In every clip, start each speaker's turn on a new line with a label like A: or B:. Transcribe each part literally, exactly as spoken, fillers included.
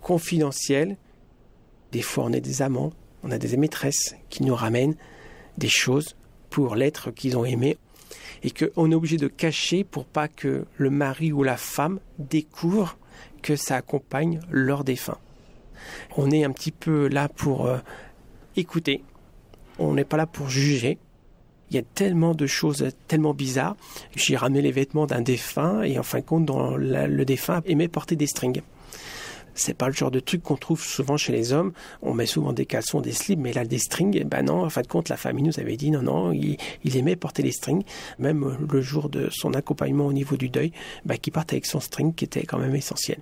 A: confidentiel. Des fois, on a des amants, on a des maîtresses qui nous ramènent des choses pour l'être qu'ils ont aimé et qu'on est obligé de cacher pour pas que le mari ou la femme découvre que ça accompagne leur défunt. On est un petit peu là pour euh, écouter, on n'est pas là pour juger. Il y a tellement de choses tellement bizarres. J'ai ramené les vêtements d'un défunt et en fin de compte, dans la, le défunt aimait porter des strings. C'est pas le genre de truc qu'on trouve souvent chez les hommes. On met souvent des caleçons, des slips, mais là, des strings, eh ben non, en fin de compte, la famille nous avait dit non, non, il, il aimait porter les strings. Même le jour de son accompagnement au niveau du deuil, ben, qu'il parte avec son string, qui était quand même essentiel.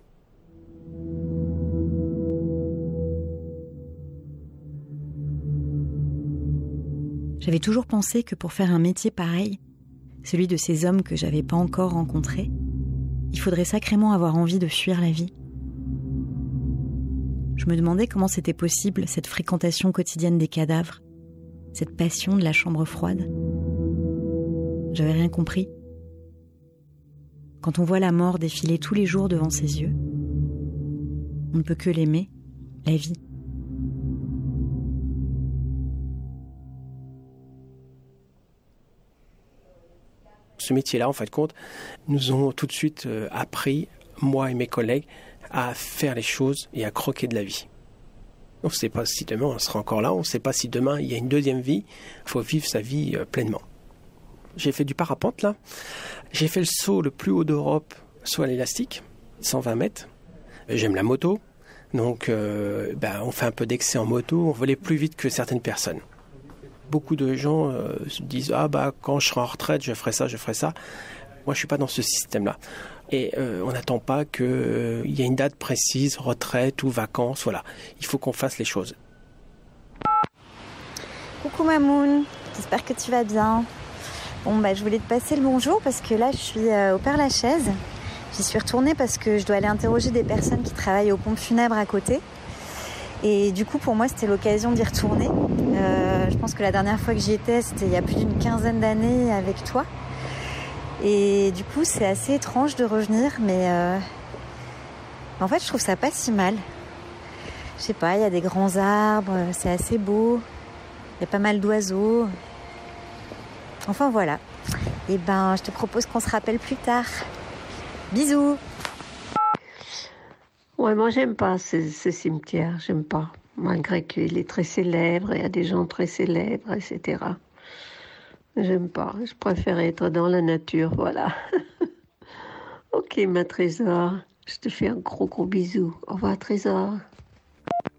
B: J'avais toujours pensé que pour faire un métier pareil, celui de ces hommes que j'avais pas encore rencontrés, il faudrait sacrément avoir envie de fuir la vie. Je me demandais comment c'était possible, cette fréquentation quotidienne des cadavres, cette passion de la chambre froide. J'avais rien compris. Quand on voit la mort défiler tous les jours devant ses yeux, on ne peut que l'aimer, la vie.
A: Ce métier-là, en fin de compte, nous ont tout de suite euh, appris, moi et mes collègues, à faire les choses et à croquer de la vie. On ne sait pas si demain on sera encore là, on ne sait pas si demain il y a une deuxième vie, il faut vivre sa vie euh, pleinement. J'ai fait du parapente là, j'ai fait le saut le plus haut d'Europe, saut à l'élastique, cent vingt mètres. J'aime la moto, donc euh, ben, on fait un peu d'excès en moto, on volait plus vite que certaines personnes. Beaucoup de gens euh, se disent « Ah bah quand je serai en retraite, je ferai ça, je ferai ça ». Moi, je ne suis pas dans ce système-là. Et euh, on n'attend pas qu'il euh, y ait une date précise, retraite ou vacances, voilà. Il faut qu'on fasse les choses.
C: Coucou Mamoun, j'espère que tu vas bien. Bon, bah, je voulais te passer le bonjour parce que là, je suis euh, au Père-Lachaise. J'y suis retournée parce que je dois aller interroger des personnes qui travaillent aux pompes funèbres à côté. Et du coup, pour moi, c'était l'occasion d'y retourner. Euh, je pense que la dernière fois que j'y étais, c'était il y a plus d'une quinzaine d'années avec toi. Et du coup, c'est assez étrange de revenir, mais euh, en fait, je trouve ça pas si mal. Je sais pas, il y a des grands arbres, c'est assez beau, il y a pas mal d'oiseaux. Enfin voilà. Et ben, je te propose qu'on se rappelle plus tard. Bisous.
D: Ouais, moi j'aime pas ce, ce cimetière, j'aime pas. Malgré qu'il est très célèbre, il y a des gens très célèbres, et cetera. J'aime pas, je préfère être dans la nature, voilà. Ok, ma Trésor, je te fais un gros gros bisou. Au revoir, Trésor.